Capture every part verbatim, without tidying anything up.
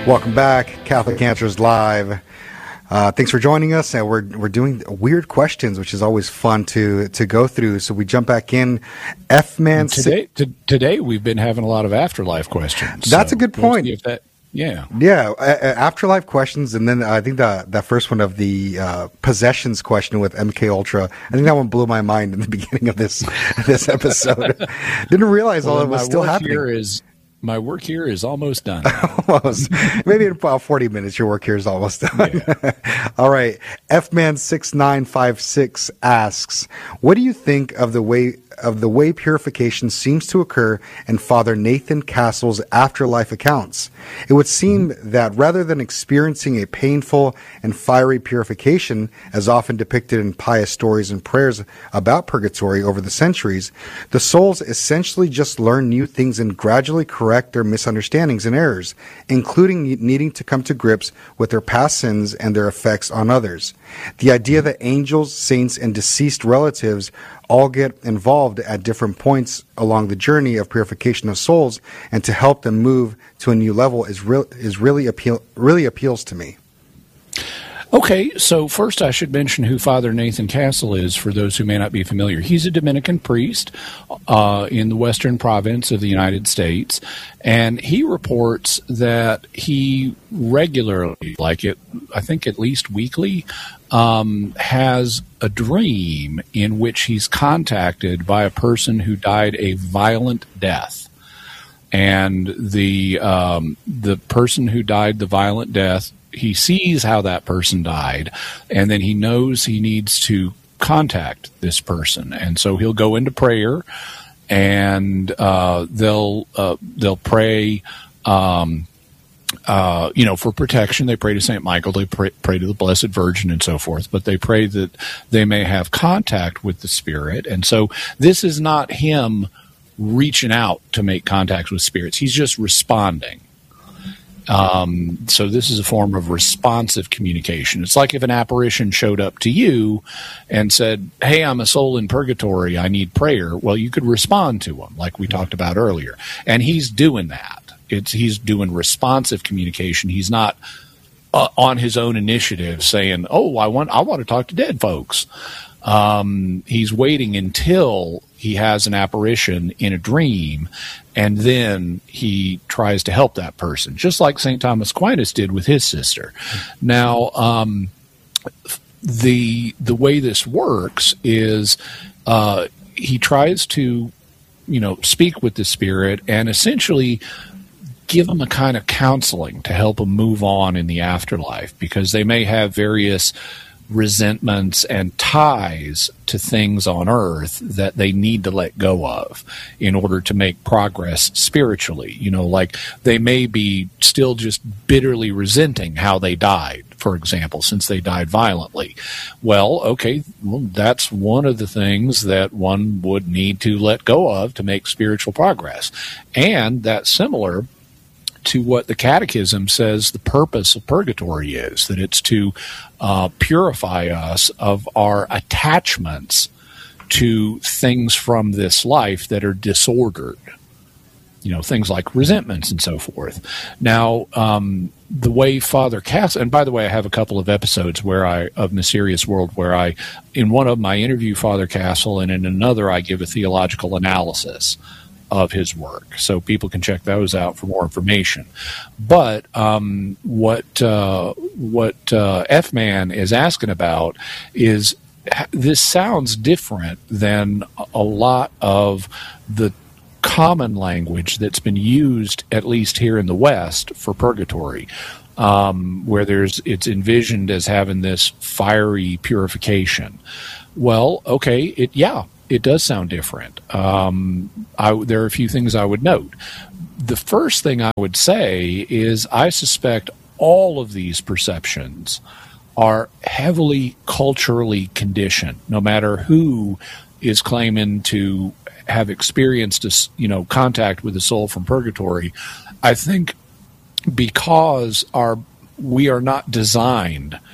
Welcome back, Catholic Answers Live. Uh, thanks for joining us, and we're we're doing weird questions, which is always fun to to go through. So we jump back in. F man today. Si- t- today we've been having a lot of afterlife questions. That's so a good point. We'll that, yeah, yeah, uh, afterlife questions, and then I think that that first one of the uh, possessions question with M K Ultra. I think that one blew my mind in the beginning of this this episode. Didn't realize well, all of it was still happening. Here is, My work here is almost done. almost. Maybe in about forty minutes, your work here is almost done. Yeah. All right. F man six nine five six asks, what do you think of the way of the way purification seems to occur in Father Nathan Castle's afterlife accounts? It would seem mm-hmm. that rather than experiencing a painful and fiery purification, as often depicted in pious stories and prayers about purgatory over the centuries, the souls essentially just learn new things and gradually correct their misunderstandings and errors, including needing to come to grips with their past sins and their effects on others. The idea that angels, saints, and deceased relatives all get involved at different points along the journey of purification of souls and to help them move to a new level is real is really appeal really appeals to me. Okay, so first I should mention who Father Nathan Castle is for those who may not be familiar. He's a Dominican priest uh, in the western province of the United States, and he reports that he regularly, like it, I think at least weekly, um, has a dream in which he's contacted by a person who died a violent death. And the um, the person who died the violent death, he sees how that person died, and then he knows he needs to contact this person, and so he'll go into prayer, and uh, they'll uh, they'll pray, um, uh, you know, for protection. They pray to Saint Michael, they pray, pray to the Blessed Virgin, and so forth. But they pray that they may have contact with the spirit, and so this is not him reaching out to make contacts with spirits. He's just responding. Um, so this is a form of responsive communication. It's like if an apparition showed up to you and said, hey, I'm a soul in purgatory, I need prayer. Well, you could respond to him, like we talked about earlier. And he's doing that. It's he's doing responsive communication. He's not uh, on his own initiative saying, oh, I want I want to talk to dead folks. Um, he's waiting until he has an apparition in a dream, and then he tries to help that person, just like Saint Thomas Aquinas did with his sister. Now, um, the the way this works is uh, he tries to, you know, speak with the spirit and essentially give them a kind of counseling to help them move on in the afterlife, because they may have various resentments and ties to things on earth that they need to let go of in order to make progress spiritually. You know, like they may be still just bitterly resenting how they died, for example, since they died violently. Well, okay, well, that's one of the things that one would need to let go of to make spiritual progress. And that's similar to what the Catechism says the purpose of purgatory is, that it's to uh, purify us of our attachments to things from this life that are disordered, you know, things like resentments and so forth. Now, um, the way Father Castle, and by the way, I have a couple of episodes where I, of Mysterious World, where I, in one of them I interview Father Castle, and in another I give a theological analysis of his work, so people can check those out for more information. But um, what uh, what uh, F-Man is asking about is, this sounds different than a lot of the common language that's been used, at least here in the West, for purgatory, um, where there's it's envisioned as having this fiery purification. Well, okay, it yeah. It does sound different. Um, I, there are a few things I would note. The first thing I would say is I suspect all of these perceptions are heavily culturally conditioned, no matter who is claiming to have experienced a, you know, contact with the soul from purgatory. I think because our we are not designed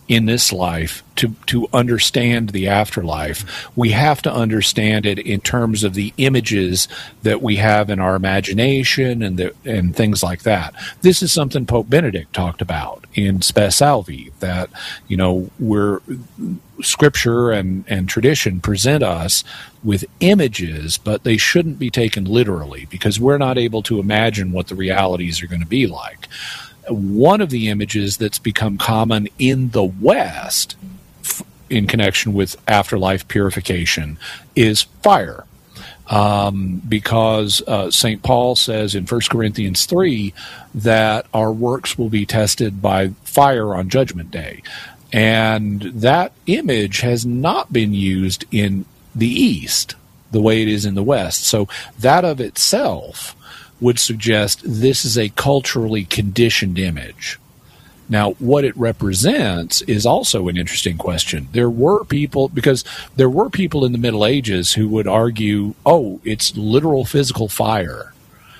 in this life to, to understand the afterlife. We have to understand it in terms of the images that we have in our imagination and the, and things like that. This is something Pope Benedict talked about in Spe Salvi, that, you know, we're Scripture and, and tradition present us with images, but they shouldn't be taken literally because we're not able to imagine what the realities are going to be like. One of the images that's become common in the West f- in connection with afterlife purification is fire. Um, because uh, Saint Paul says in First Corinthians three that our works will be tested by fire on Judgment Day. And that image has not been used in the East the way it is in the West. So that of itself would suggest this is a culturally conditioned image. Now, what it represents is also an interesting question. There were people, because there were people in the Middle Ages who would argue, oh, it's literal physical fire.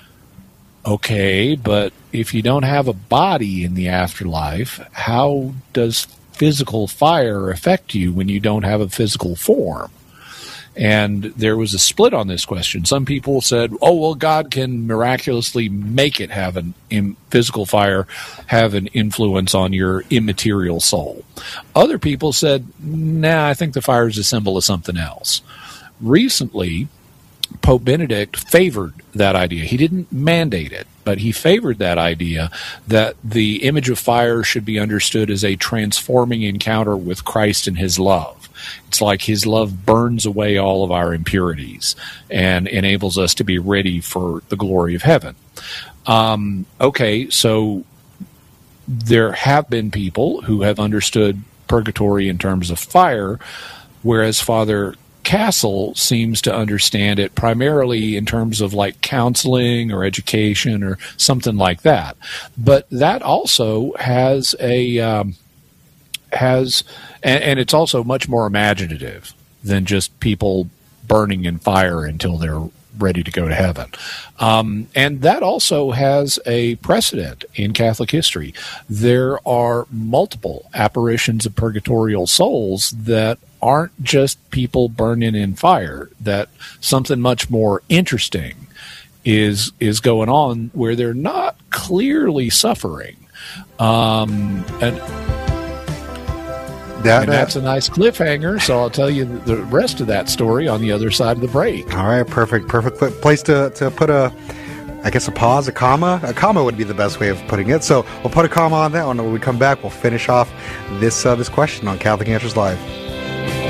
Okay, but if you don't have a body in the afterlife, how does physical fire affect you when you don't have a physical form? And there was a split on this question. Some people said, oh, well, God can miraculously make it have an in physical fire, have an influence on your immaterial soul. Other people said, nah, I think the fire is a symbol of something else. Recently, Pope Benedict favored that idea. He didn't mandate it, but he favored that idea that the image of fire should be understood as a transforming encounter with Christ and his love. It's like his love burns away all of our impurities and enables us to be ready for the glory of heaven. Um, okay, so there have been people who have understood purgatory in terms of fire, whereas Father Castle seems to understand it primarily in terms of like counseling or education or something like that. But that also has a um, has and, and it's also much more imaginative than just people burning in fire until they're ready to go to heaven. Um, and that also has a precedent in Catholic history. There are multiple apparitions of purgatorial souls that aren't just people burning in fire, that something much more interesting is is going on where they're not clearly suffering. Um, and That, and that's a nice cliffhanger, so I'll tell you the rest of that story on the other side of the break. All right, perfect. Perfect place to, to put a, I guess, a pause, a comma. A comma would be the best way of putting it. So we'll put a comma on that one. When we come back, we'll finish off this uh, this question on Catholic Answers Live.